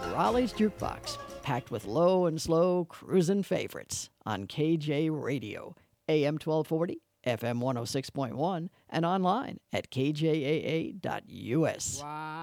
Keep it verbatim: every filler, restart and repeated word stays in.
Raleigh's Jukebox, packed with low and slow cruisin' favorites on K J Radio, A M twelve forty, F M one oh six point one, and online at k j a a dot u s. Wow.